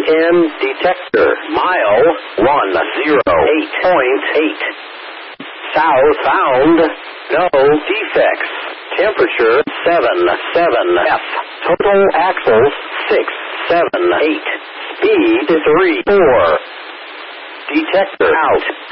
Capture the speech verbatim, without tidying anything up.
M detector. Mile one oh eight point eight. South found. No defects. Temperature seven seven F. Total axles six seven eight. Speed three four. Detector out.